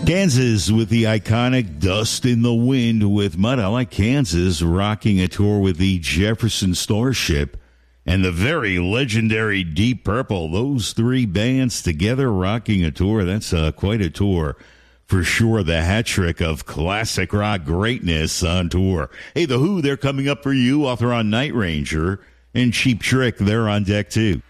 Kansas with the iconic Dust in the Wind with Mud. I like Kansas rocking a tour with the Jefferson Starship and the very legendary Deep Purple. Those three bands together rocking a tour. That's quite a tour for sure. The hat trick of classic rock greatness on tour. Hey, The Who, they're coming up for you. Author on Night Ranger and Cheap Trick, they're on deck too.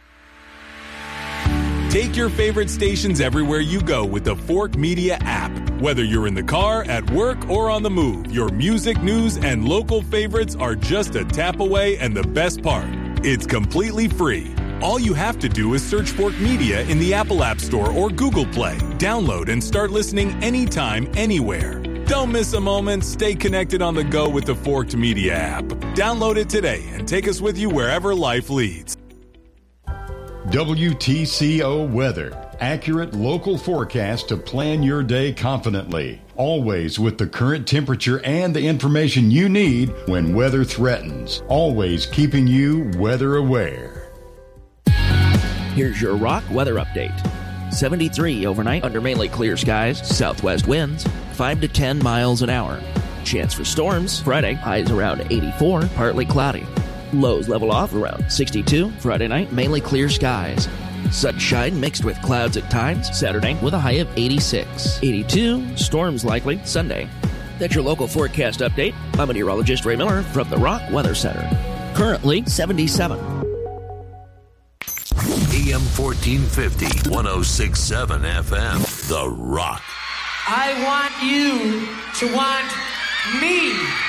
Take your favorite stations everywhere you go with the Fork Media app. Whether you're in the car, at work, or on the move, your music, news, and local favorites are just a tap away, and the best part, it's completely free. All you have to do is search Fork Media in the Apple App Store or Google Play. Download and start listening anytime, anywhere. Don't miss a moment. Stay connected on the go with the Forked Media app. Download it today and take us with you wherever life leads. WTCO Weather. Accurate local forecast to plan your day confidently. Always with the current temperature and the information you need when weather threatens. Always keeping you weather aware. Here's your Rock weather update. 73 overnight under mainly clear skies. Southwest winds 5 to 10 miles an hour. Chance for storms Friday. Highs around 84, partly cloudy. Lows level off around 62. Friday night, mainly clear skies. Sunshine mixed with clouds at times. Saturday with a high of 86. 82, storms likely Sunday. That's your local forecast update. I'm meteorologist Ray Miller from the Rock Weather Center. Currently 77. AM 1450, 106.7 FM, The Rock. I want you to want me.